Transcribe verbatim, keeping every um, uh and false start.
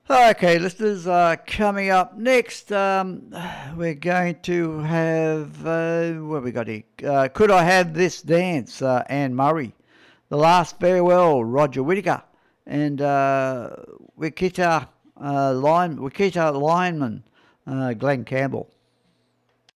Okay, listeners, uh, coming up next, um, we're going to have, uh, what have we got here? Uh, Could I Have This Dance, uh, Anne Murray. The Last Farewell, Roger Whittaker. And uh, Wichita, uh, line, Wichita lineman, uh, Glenn Campbell.